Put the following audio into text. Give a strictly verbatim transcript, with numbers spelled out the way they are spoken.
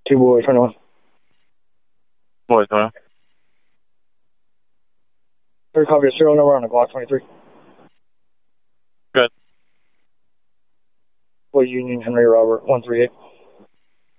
Two boys, twenty-one. Boys, twenty-one. Third copy of serial number on the Glock twenty-three. Good. Boy Union Henry Robert, one three eight.